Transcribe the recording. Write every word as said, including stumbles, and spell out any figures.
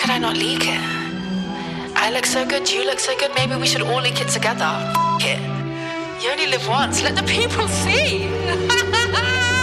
did I not leak it? I look so good, you look so good, maybe we should all leak it together. F it. You only live once, let the people see.